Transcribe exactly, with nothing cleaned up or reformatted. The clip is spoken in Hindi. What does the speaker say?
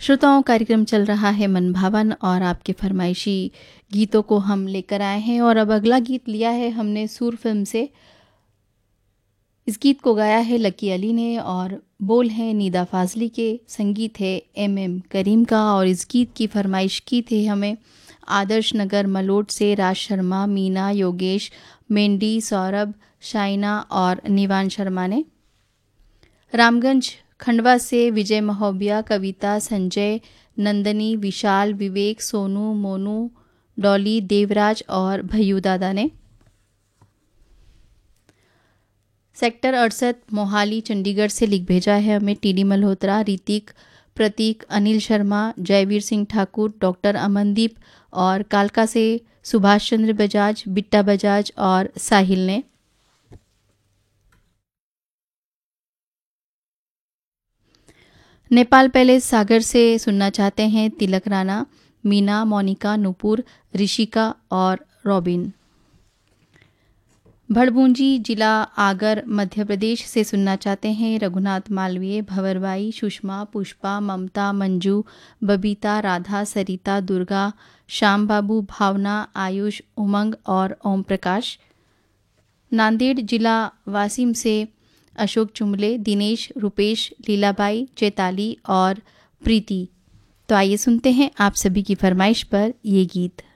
श्रोताओं, कार्यक्रम चल रहा है मन भावन और आपके फरमाइशी गीतों को हम लेकर आए हैं। और अब अगला गीत लिया है हमने सूर फिल्म से। इस गीत को गाया है लकी अली ने और बोल हैं नीदा फाजली के, संगीत है एम एम करीम का। और इस गीत की फरमाइश की थी हमें आदर्श नगर मलोट से राज शर्मा, मीना, योगेश, मेंडी, सौरभ, शाइना और निवान शर्मा ने। रामगंज खंडवा से विजय महोबिया, कविता, संजय, नंदनी, विशाल, विवेक, सोनू, मोनू, डॉली, देवराज और भैयू दादा ने। सेक्टर अड़सठ मोहाली चंडीगढ़ से लिख भेजा है हमें टीडी मल्होत्रा, ऋतिक, प्रतीक, अनिल शर्मा, जयवीर सिंह ठाकुर, डॉक्टर अमनदीप और कालका से सुभाष चंद्र बजाज, बिट्टा बजाज और साहिल ने। नेपाल पैलेस सागर से सुनना चाहते हैं तिलक राणा, मीना, मोनिका, नुपुर, ऋषिका और रॉबिन। भड़बूंजी जिला आगर मध्य प्रदेश से सुनना चाहते हैं रघुनाथ मालवीय, भंवरबाई, सुषमा, पुष्पा, ममता, मंजू, बबीता, राधा, सरिता, दुर्गा, श्याम बाबू, भावना, आयुष, उमंग और ओम प्रकाश। नांदेड़ जिला वासिम से अशोक चुमले, दिनेश, रुपेश, लीलाबाई, चैताली और प्रीति। तो आइए सुनते हैं आप सभी की फरमाइश पर ये गीत।